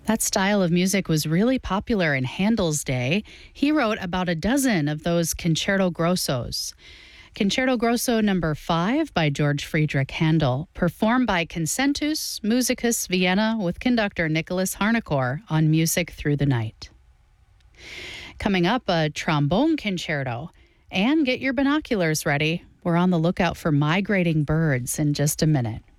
That style of music was really popular in Handel's day. He wrote about a dozen of those concerto grossos. Concerto Grosso number 5 by George Friedrich Handel, performed by Concentus Musicus Vienna with conductor Nicholas Harnoncourt on Music Through the Night. Coming up, a trombone concerto. And get your binoculars ready. We're on the lookout for migrating birds in just a minute.